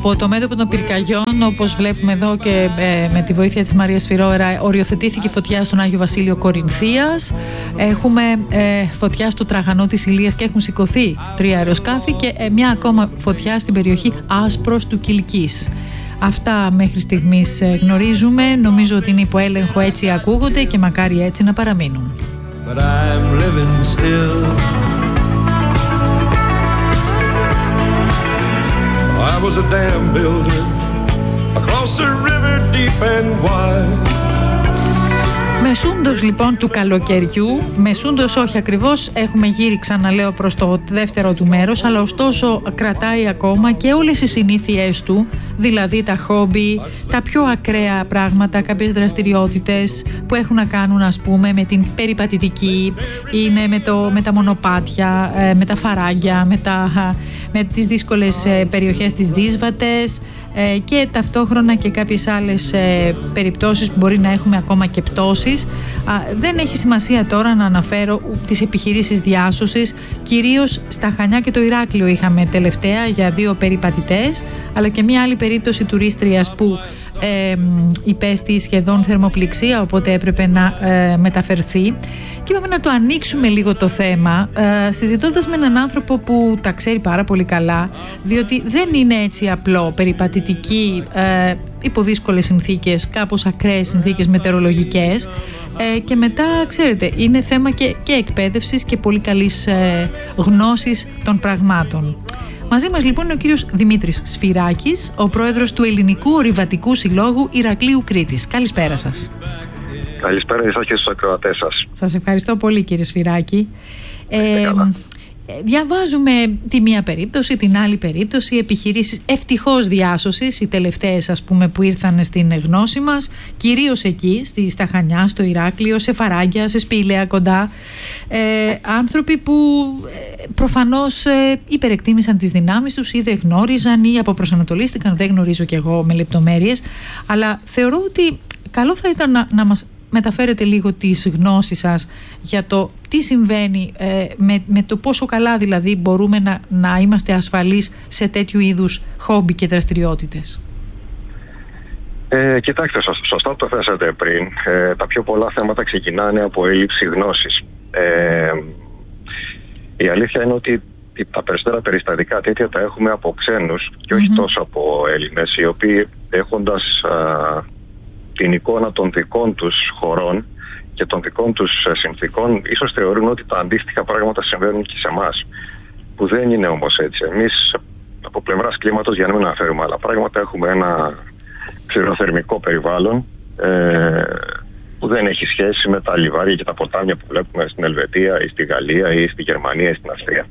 Από το μέτωπο των πυρκαγιών, όπως βλέπουμε εδώ και με τη βοήθεια της Μαρίας Φιρόερα, οριοθετήθηκε φωτιά στον Άγιο Βασίλειο Κορινθίας. Έχουμε φωτιά στο Τραγανό της Ηλίας και έχουν σηκωθεί 3 αεροσκάφη και μια ακόμα φωτιά στην περιοχή Άσπρος του Κιλκής. Αυτά μέχρι στιγμής γνωρίζουμε. Νομίζω ότι είναι υπό έλεγχο, έτσι ακούγονται και μακάρι έτσι να παραμείνουν. But I'm living still. I was a dam builder across a river deep and wide. Μεσούντος λοιπόν του καλοκαιριού, μεσούντος όχι ακριβώς, έχουμε γύρει ξαναλέω προς το δεύτερο του μέρος, αλλά ωστόσο κρατάει ακόμα και όλες οι συνήθειές του, δηλαδή τα χόμπι, τα πιο ακραία πράγματα, κάποιες δραστηριότητες που έχουν να κάνουν ας πούμε με την περιπατητική, είναι με τα μονοπάτια, με τα φαράγγια, με τις δύσκολες περιοχές, τις δύσβατες και ταυτόχρονα και κάποιες άλλες περιπτώσεις που μπορεί να έχουμε ακόμα και πτώσεις. Δεν έχει σημασία τώρα να αναφέρω τις επιχειρήσεις διάσωσης, κυρίως στα Χανιά και το Ηράκλειο είχαμε τελευταία για 2 περιπατητές, αλλά και μια άλλη περίπτωση τουρίστριας που υπέστη σχεδόν θερμοπληξία, οπότε έπρεπε να μεταφερθεί. Και είπαμε να το ανοίξουμε λίγο το θέμα, συζητώντας με έναν άνθρωπο που τα ξέρει πάρα πολύ καλά, διότι δεν είναι έτσι απλό περιπατητική υπό δύσκολες συνθήκες, κάπως ακραίες συνθήκες μετεωρολογικές, και μετά ξέρετε είναι θέμα και εκπαίδευσης και πολύ καλής γνώσης των πραγμάτων. Μαζί μας λοιπόν είναι ο κύριος Δημήτρης Σφυράκης, ο πρόεδρος του Ελληνικού Ορειβατικού Συλλόγου Ηρακλείου Κρήτης. Καλησπέρα σας. Καλησπέρα εσάς και στους ακροατές σας. Σας ευχαριστώ πολύ κύριε Σφυράκη. Διαβάζουμε τη μία περίπτωση, την άλλη περίπτωση, επιχειρήσεις ευτυχώς διάσωσης, οι τελευταίες ας πούμε που ήρθαν στην γνώση μας, κυρίως εκεί στα Χανιά, στο Ηράκλειο, σε φαράγγια, σε σπήλαια κοντά, άνθρωποι που προφανώς υπερεκτίμησαν τις δυνάμεις τους ή δεν γνώριζαν ή αποπροσανατολίστηκαν, δεν γνωρίζω κι εγώ με λεπτομέρειες, αλλά θεωρώ ότι καλό θα ήταν να μας μεταφέρετε λίγο τις γνώσεις σας για το τι συμβαίνει με το πόσο καλά δηλαδή μπορούμε να είμαστε ασφαλείς σε τέτοιου είδους χόμπι και δραστηριότητες. Κοιτάξτε, σωστά το θέσατε πριν. Τα πιο πολλά θέματα ξεκινάνε από έλλειψη γνώσης. Η αλήθεια είναι ότι τα περισσότερα περιστατικά τέτοια τα έχουμε από ξένους και όχι τόσο από Έλληνες, οι οποίοι έχοντας την εικόνα των δικών τους χωρών και των δικών τους συνθήκων ίσως θεωρούν ότι τα αντίστοιχα πράγματα συμβαίνουν και σε εμάς, που δεν είναι όμως έτσι. Εμείς από πλευράς κλίματος, για να μην αναφέρουμε άλλα πράγματα, έχουμε ένα ξηροθερμικό περιβάλλον που δεν έχει σχέση με τα λιβάρια και τα ποτάμια που βλέπουμε στην Ελβετία ή στη Γαλλία ή στη Γερμανία ή στην Αυστρία.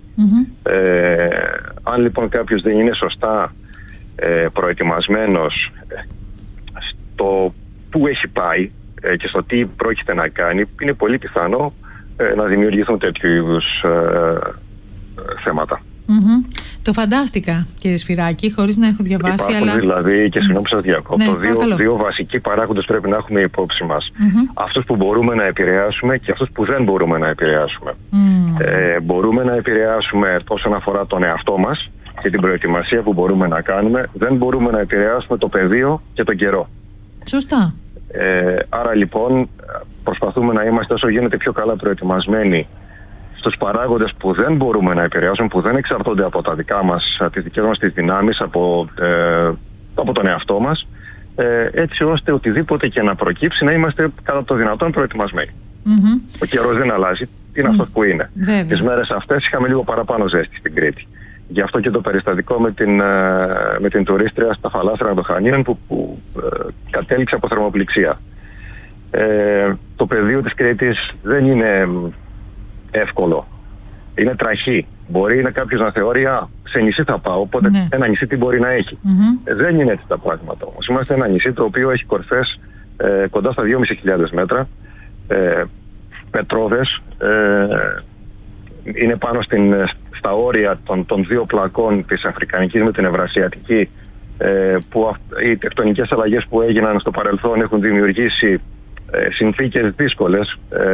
Αν λοιπόν κάποιος δεν είναι σωστά προετοιμασμένος στο πού έχει πάει και στο τι πρόκειται να κάνει, είναι πολύ πιθανό να δημιουργηθούν τέτοιου είδους θέματα. Το φαντάστηκα κύριε Σφυράκη, χωρίς να έχω διαβάσει. Υπάρχουν δηλαδή, και συγγνώμη που σας διακόπτω, δύο βασικοί παράγοντες πρέπει να έχουμε υπόψη μας. Αυτούς που μπορούμε να επηρεάσουμε και αυτούς που δεν μπορούμε να επηρεάσουμε. Μπορούμε να επηρεάσουμε όσον αφορά τον εαυτό μας και την προετοιμασία που μπορούμε να κάνουμε. Δεν μπορούμε να επηρεάσουμε το πεδίο και τον καιρό. Σωστά. Άρα λοιπόν προσπαθούμε να είμαστε όσο γίνεται πιο καλά προετοιμασμένοι στους παράγοντες που δεν μπορούμε να επηρεάσουμε, που δεν εξαρτώνται από τα δικά μας, τις δικές μας τις δυνάμεις, από τον εαυτό μας, έτσι ώστε οτιδήποτε και να προκύψει να είμαστε κατά το δυνατόν προετοιμασμένοι. Ο καιρός δεν αλλάζει, είναι αυτός που είναι. Τις μέρες αυτές είχαμε λίγο παραπάνω ζέστη στην Κρήτη. Γι' αυτό και το περιστατικό με την τουρίστρια στα φαλάστρα των Χανίων που κατέληξε από θερμοπληξία. Το πεδίο της Κρήτης δεν είναι εύκολο. Είναι τραχή. Μπορεί να κάποιος να θεωρεί σε νησί θα πάω, οπότε ένα νησί τι μπορεί να έχει. Δεν είναι έτσι τα πράγματα όμως. Είμαστε ένα νησί το οποίο έχει κορφές κοντά στα 2.500 μέτρα, πετρόδες, είναι πάνω στα όρια των δύο πλακών της Αφρικανικής με την Ευρασιατική, που οι τεκτονικές αλλαγές που έγιναν στο παρελθόν έχουν δημιουργήσει συνθήκες δύσκολες,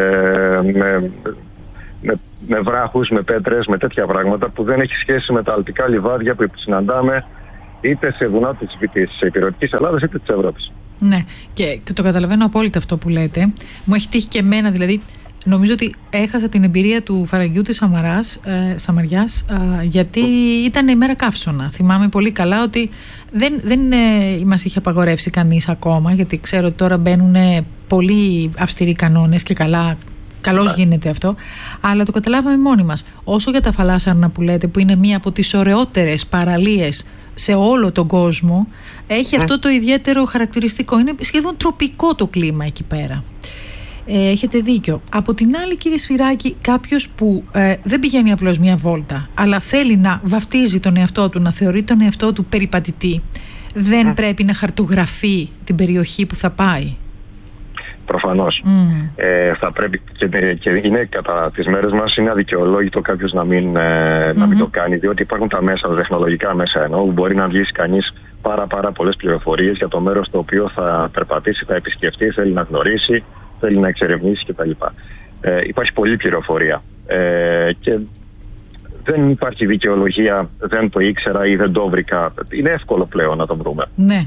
με βράχους, με πέτρες, με τέτοια πράγματα που δεν έχει σχέση με τα αλπικά λιβάδια που συναντάμε είτε σε βουνά της υπηρετικής Ελλάδας είτε της Ευρώπης. Ναι, και το καταλαβαίνω απόλυτα αυτό που λέτε. Μου έχει τύχει και εμένα, δηλαδή. Νομίζω ότι έχασα την εμπειρία του φαραγγιού της Σαμαριάς γιατί ήταν η μέρα καύσωνα. Θυμάμαι πολύ καλά ότι δεν μας είχε απαγορεύσει κανείς ακόμα, γιατί ξέρω ότι τώρα μπαίνουν πολύ αυστηροί κανόνες και καλώς γίνεται αυτό, αλλά το καταλάβαμε μόνοι μας. Όσο για τα φαλάσσαρνα που λέτε, που είναι μία από τις ωραιότερες παραλίες σε όλο τον κόσμο, έχει αυτό το ιδιαίτερο χαρακτηριστικό. Είναι σχεδόν τροπικό το κλίμα εκεί πέρα. Έχετε δίκιο. Από την άλλη, κύριε Σφυράκη, κάποιος που δεν πηγαίνει απλώς μια βόλτα, αλλά θέλει να βαφτίζει τον εαυτό του, να θεωρεί τον εαυτό του περιπατητή, δεν πρέπει να χαρτογραφεί την περιοχή που θα πάει? Προφανώς. Θα πρέπει, και είναι κατά τις μέρες μας, είναι αδικαιολόγητο κάποιος να μην το κάνει, διότι υπάρχουν τα μέσα, τα τεχνολογικά μέσα ενώ που μπορεί να βγει κανείς πάρα πολλές πληροφορίες για το μέρος το οποίο θα περπατήσει, θα επισκεφτεί, θέλει να γνωρίσει, θέλει να εξερευνήσει κτλ. Υπάρχει πολλή πληροφορία και δεν υπάρχει δικαιολογία, δεν το ήξερα ή δεν το βρήκα. Είναι εύκολο πλέον να το βρούμε. Ναι.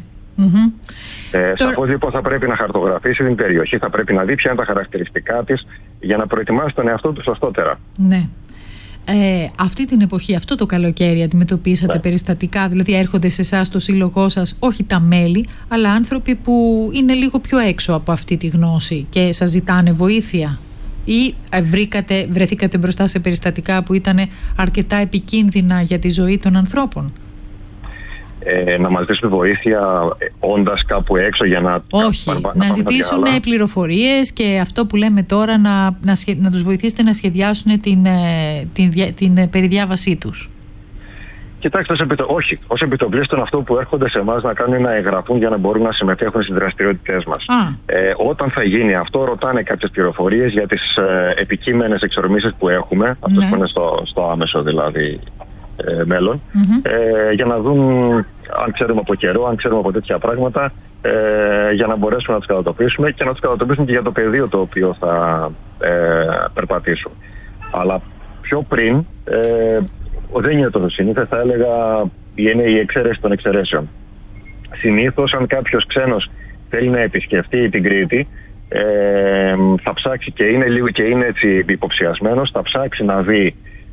Σαφώς λοιπόν θα πρέπει να χαρτογραφήσει την περιοχή, θα πρέπει να δει ποια είναι τα χαρακτηριστικά της για να προετοιμάσει τον εαυτό του σωστότερα. Ναι. Αυτή την εποχή, αυτό το καλοκαίρι αντιμετωπίσατε περιστατικά, δηλαδή έρχονται σε εσάς το σύλλογό σας όχι τα μέλη, αλλά άνθρωποι που είναι λίγο πιο έξω από αυτή τη γνώση και σας ζητάνε βοήθεια, ή βρεθήκατε μπροστά σε περιστατικά που ήταν αρκετά επικίνδυνα για τη ζωή των ανθρώπων? Να μας ζητήσουν βοήθεια όντας κάπου έξω για να... Όχι, να ζητήσουν πληροφορίες και αυτό που λέμε τώρα να τους βοηθήσετε να σχεδιάσουν την περιδιάβασή τους. Κοιτάξτε, ως επιτοπλίστων αυτό που έρχονται σε εμάς να κάνουν να εγγραφούν για να μπορούν να συμμετέχουν στις δραστηριότητές μας. Όταν θα γίνει αυτό, ρωτάνε κάποιες πληροφορίες για τις επικείμενες εξορμήσεις που έχουμε, αυτές που είναι στο άμεσο δηλαδή μέλλον, για να δουν αν ξέρουμε από καιρό, αν ξέρουμε από τέτοια πράγματα, για να μπορέσουμε να τους κατατοπίσουμε και να τους κατατοπίσουμε και για το πεδίο το οποίο θα περπατήσουν. Αλλά πιο πριν δεν είναι τόσο συνήθες, θα έλεγα είναι η εξαίρεση των εξαιρέσεων. Συνήθως αν κάποιος ξένος θέλει να επισκεφτεί την Κρήτη, θα ψάξει και είναι έτσι υποψιασμένος, θα ψάξει να δει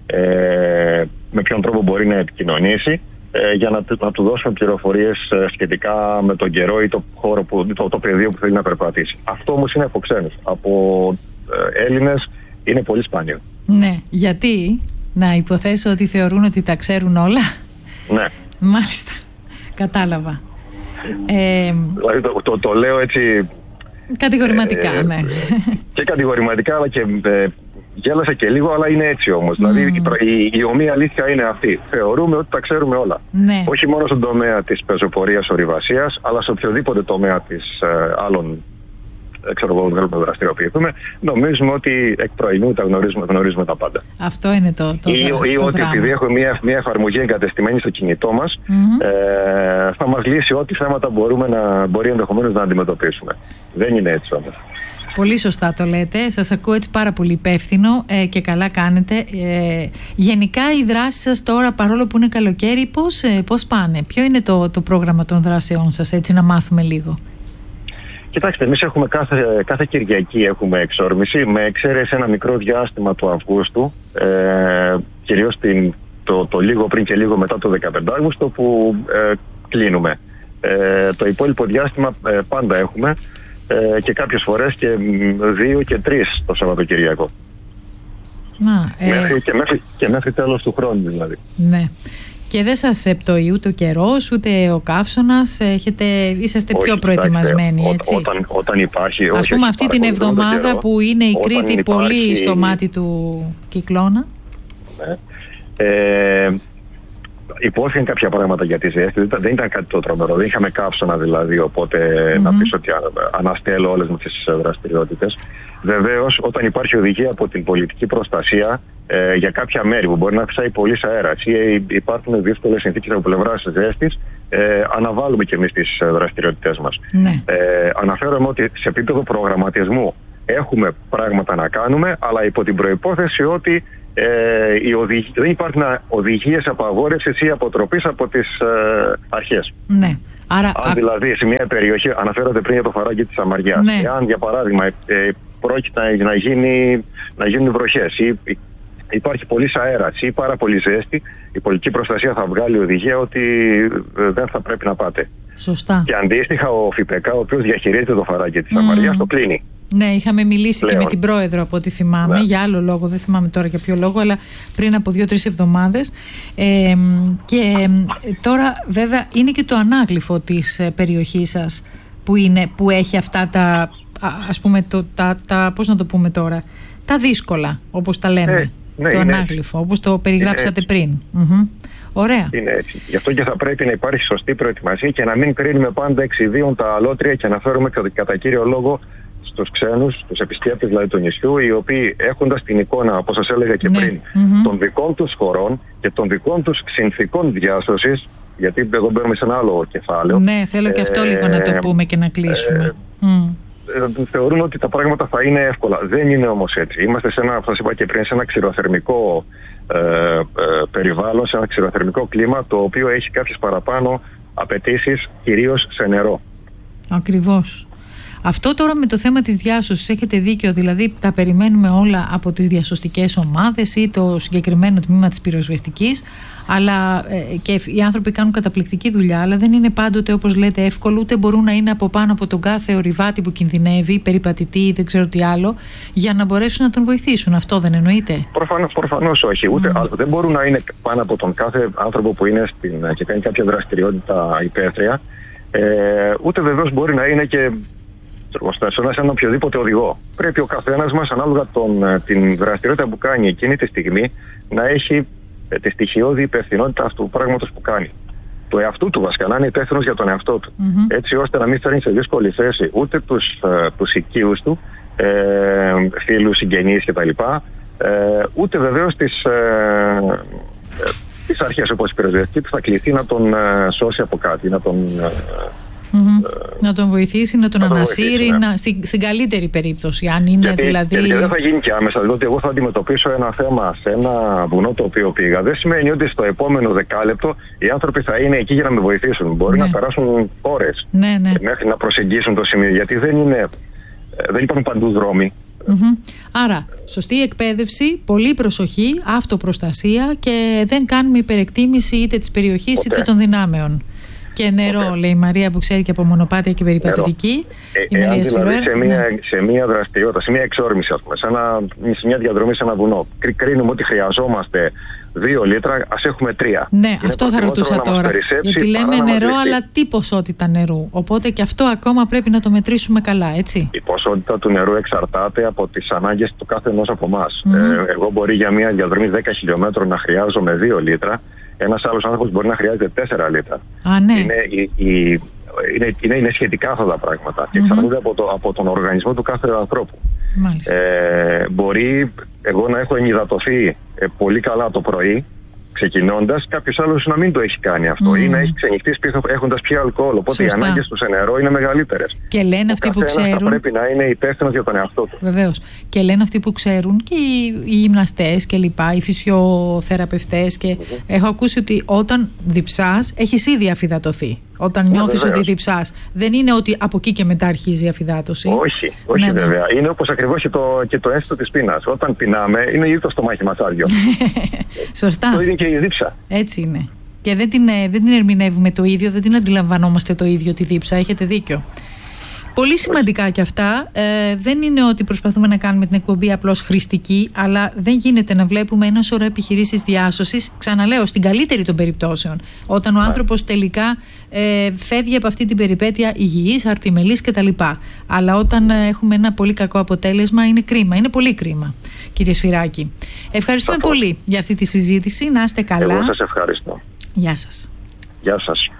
με ποιον τρόπο μπορεί να επικοινωνήσει για να του δώσουμε πληροφορίες σχετικά με τον καιρό ή το χώρο το πεδίο που θέλει να περπατήσει. Αυτό όμως είναι από ξένους. Από Έλληνες είναι πολύ σπάνιο. Ναι, γιατί να υποθέσω ότι θεωρούν ότι τα ξέρουν όλα. Ναι. Μάλιστα, κατάλαβα. Δηλαδή το λέω έτσι κατηγορηματικά, ναι. Και κατηγορηματικά, αλλά και γέλασα και λίγο, αλλά είναι έτσι όμως. Δηλαδή η ομοία αλήθεια είναι αυτή. Θεωρούμε ότι τα ξέρουμε όλα. Ναι. Όχι μόνο στον τομέα της πεζοπορίας ορειβασίας, αλλά σε οποιοδήποτε τομέα της άλλων θέλουμε να δραστηριοποιηθούμε, νομίζουμε ότι εκ προημίου τα γνωρίζουμε τα πάντα. Αυτό είναι το ή ότι επειδή έχουμε μια εφαρμογή εγκατεστημένη στο κινητό μας, θα μας λύσει ό,τι θέματα μπορεί ενδεχομένως να αντιμετωπίσουμε. Δεν είναι έτσι όμως. Πολύ σωστά το λέτε. Σας ακούω έτσι πάρα πολύ υπεύθυνο και καλά κάνετε. Γενικά οι δράσεις σας τώρα, παρόλο που είναι καλοκαίρι, πώς πάνε? Ποιο είναι το πρόγραμμα των δράσεών σας, έτσι να μάθουμε λίγο? Κοιτάξτε, εμείς έχουμε κάθε Κυριακή έχουμε εξόρμηση, με εξαίρεση ένα μικρό διάστημα του Αυγούστου, κυρίως το λίγο πριν και λίγο μετά το 15 Αύγουστο που κλείνουμε. Το υπόλοιπο διάστημα πάντα έχουμε και κάποιες φορές και 2 και 3 το Σαββατοκυριακό. Μέχρι τέλος του χρόνου δηλαδή. Ναι. Και δεν σας πτωεί ούτε ο καιρός, ούτε ο καύσωνας, είσαστε πιο προετοιμασμένοι, έτσι? Όταν υπάρχει... Ας πούμε αυτή την εβδομάδα που είναι η Κρήτη πολύ στο μάτι του κυκλώνα. Ναι. Υπόθηκαν κάποια πράγματα για τη ζέστη, δεν ήταν κάτι το τρομερό, δεν είχαμε καύσωνα δηλαδή, οπότε να πεις ότι αναστέλω όλες μου τις δραστηριότητες. Βεβαίως, όταν υπάρχει οδηγία από την πολιτική προστασία για κάποια μέρη που μπορεί να φυσάει πολύ αέρας ή υπάρχουν δύσκολες συνθήκες από πλευράς ζέστης, αναβάλουμε και εμείς τις δραστηριότητες μας. Ναι. Αναφέρομαι ότι σε επίπεδο προγραμματισμού έχουμε πράγματα να κάνουμε, αλλά υπό την προϋπόθεση ότι δεν υπάρχουν οδηγίες απαγόρευσης ή αποτροπής από τις αρχές. Ναι. Άρα, αν δηλαδή σε μια περιοχή, αναφέρατε πριν για το φαράγγι της Σαμαριάς, ναι. εάν για παράδειγμα πρόκειται να γίνουν βροχές ή υπάρχει πολύς αέρας ή πάρα πολύ ζέστη, η πολιτική προστασία θα βγάλει οδηγία ότι δεν θα πρέπει να πάτε. Σωστά. Και αντίστοιχα ο ΦΠΚ, ο οποίος διαχειρίζεται το φαράγγι της Σαμαριάς, το κλείνει. Ναι, είχαμε μιλήσει πλέον και με την πρόεδρο από ό,τι θυμάμαι, για άλλο λόγο, δεν θυμάμαι τώρα για ποιο λόγο, αλλά πριν από 2-3 εβδομάδες. Και τώρα βέβαια είναι και το ανάγλυφο της περιοχής σας που έχει αυτά τα, ας πούμε, πώς να το πούμε τώρα, τα δύσκολα, όπως τα λέμε, το ανάγλυφο, όπως το περιγράψατε πριν. Ωραία. Είναι έτσι. Γι' αυτό και θα πρέπει να υπάρχει σωστή προετοιμασία και να μην κρίνουμε πάντα εξιδίων τα αλότρια και να φέρουμε κατά κύριο λόγο στους ξένους, τους επισκέπτες δηλαδή του νησιού, οι οποίοι έχοντας την εικόνα, όπως σας έλεγα και πριν, των δικών τους χωρών και των δικών τους συνθηκών διάσωσης, γιατί εδώ μπαίνουμε σε ένα άλλο κεφάλαιο. Ναι, θέλω και αυτό λίγο να το πούμε και να κλείσουμε. Θεωρούν ότι τα πράγματα θα είναι εύκολα. Δεν είναι όμως έτσι. Είμαστε σε ένα, σας είπα και πριν, σε ένα ξηροθερμικό περιβάλλον, σε ένα ξηροθερμικό κλίμα, το οποίο έχει κάποιες παραπάνω απαιτήσεις, κυρίως σε νερό. Ακριβώς. Αυτό τώρα με το θέμα της διάσωσης έχετε δίκιο, δηλαδή τα περιμένουμε όλα από τις διασωστικές ομάδες ή το συγκεκριμένο τμήμα της πυροσβεστικής, αλλά και οι άνθρωποι κάνουν καταπληκτική δουλειά, αλλά δεν είναι πάντοτε, όπως λέτε, εύκολο, ούτε μπορούν να είναι από πάνω από τον κάθε ορειβάτη που κινδυνεύει, περιπατητή ή δεν ξέρω τι άλλο, για να μπορέσουν να τον βοηθήσουν. Αυτό δεν εννοείται? Προφανώς όχι. Ούτε δεν μπορούν να είναι πάνω από τον κάθε άνθρωπο που είναι και κάνει κάποια δραστηριότητα υπαίθρια, ούτε βεβαίως μπορεί να είναι και σε έναν οποιοδήποτε οδηγό. Πρέπει ο καθένας μας, ανάλογα την δραστηριότητα που κάνει εκείνη τη στιγμή, να έχει τη στοιχειώδη υπευθυνότητα αυτού του πράγματος που κάνει. Του εαυτού του βασικά, να είναι υπεύθυνος για τον εαυτό του. Έτσι ώστε να μην φέρνει σε δύσκολη θέση ούτε τους οικείους του, φίλους, συγγενείς κτλ. Ούτε βεβαίως τις αρχές όπως η πυροσβεστική που θα κληθεί να τον σώσει από κάτι, να τον βοηθήσει, να τον ανασύρει, στην καλύτερη περίπτωση, αν είναι δηλαδή. Γιατί δεν θα γίνει και άμεσα. Δηλαδή, εγώ θα αντιμετωπίσω ένα θέμα σε ένα βουνό το οποίο πήγα. Δεν σημαίνει ότι στο επόμενο δεκάλεπτο οι άνθρωποι θα είναι εκεί για να με βοηθήσουν. Μπορεί να περάσουν ώρες μέχρι να προσεγγίσουν το σημείο. Γιατί δεν υπάρχουν παντού δρόμοι. Άρα, σωστή εκπαίδευση, πολλή προσοχή, αυτοπροστασία και δεν κάνουμε υπερεκτίμηση είτε της περιοχής είτε των δυνάμεων. Και νερό, λέει η Μαρία που ξέρει και από μονοπάτια και περιπατητική. Εάν δηλαδή σε μια δραστηριότητα, σε μια εξόρμηση, ας πούμε, σε μια διαδρομή σε ένα βουνό, κρίνουμε ότι χρειαζόμαστε 2 λίτρα, ας έχουμε 3. Ναι, αυτό θα ρωτούσα τώρα. Γιατί λέμε νερό, αλλά τι ποσότητα νερού. Οπότε και αυτό ακόμα πρέπει να το μετρήσουμε καλά, έτσι. Η ποσότητα του νερού εξαρτάται από τις ανάγκες του κάθε ενός από εμάς. Εγώ μπορεί για μια διαδρομή 10 χιλιόμετρων να χρειάζομαι 2 λίτρα. Ένας άλλος άνθρωπος μπορεί να χρειάζεται 4 λίτρα. Είναι σχετικά αυτά τα πράγματα και εξαρτώνται από τον οργανισμό του κάθε ανθρώπου. Μπορεί εγώ να έχω ενυδατωθεί πολύ καλά το πρωί, ξεκινώντας, κάποιος άλλος να μην το έχει κάνει αυτό ή να έχει ξενυχτήσει έχοντας πιει αλκοόλ. Οπότε οι ανάγκες του σε νερό είναι μεγαλύτερες. Και λένε αυτοί που ξέρουν. Θα πρέπει να είναι υπεύθυνος για τον εαυτό του. Βεβαίως. Και λένε αυτοί που ξέρουν και οι γυμναστές και λοιπά, οι φυσιοθεραπευτές. Και έχω ακούσει ότι όταν διψάς, έχεις ήδη αφυδατωθεί. Όταν νιώθεις ότι διψάς, δεν είναι ότι από εκεί και μετά αρχίζει η αφυδάτωση. Όχι, βέβαια. Είναι όπως ακριβώς και το αίσθητο της πείνας. Όταν πεινάμε, είναι ήδη το στομάχι μας άδειο. Σωστά. Το ίδιο και η δίψα. Έτσι είναι. Και δεν την ερμηνεύουμε το ίδιο, δεν την αντιλαμβανόμαστε το ίδιο τη δίψα. Έχετε δίκιο. Πολύ σημαντικά και αυτά. Δεν είναι ότι προσπαθούμε να κάνουμε την εκπομπή απλώς χρηστική, αλλά δεν γίνεται να βλέπουμε ένα σωρό επιχειρήσεις διάσωσης, ξαναλέω, στην καλύτερη των περιπτώσεων. Όταν ο άνθρωπος τελικά φεύγει από αυτή την περιπέτεια υγιής, αρτιμελής κτλ. Αλλά όταν έχουμε ένα πολύ κακό αποτέλεσμα, είναι κρίμα. Είναι πολύ κρίμα, κύριε Σφυράκη. Ευχαριστούμε πολύ για αυτή τη συζήτηση. Να είστε καλά. Εγώ σας ευχαριστώ. Γεια σας. Γεια σας.